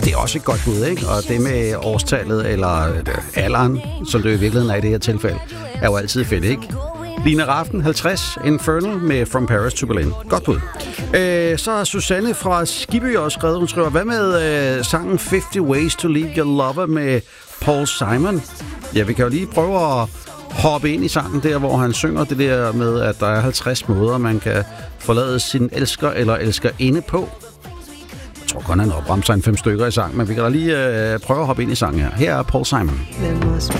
Og det er også et godt bud, ikke? Og det med årstallet, eller alderen, som det i virkeligheden er i det her tilfælde, er jo altid fedt, ikke? Line Raften, 50, Infernal med From Paris to Berlin. Godt bud. Så har Susanne fra Skibby også skrevet, hun skriver, hvad med sangen 50 Ways to Leave Your Lover med Paul Simon? Ja, vi kan jo lige prøve at hoppe ind i sangen der, hvor han synger det der med, at der er 50 måder, man kan forlade sin elsker eller elskerinde på. Jeg tror godt, han opremser en 5 stykker i sangen, men vi kan da lige prøve at hoppe ind i sangen her. Her er Paul Simon.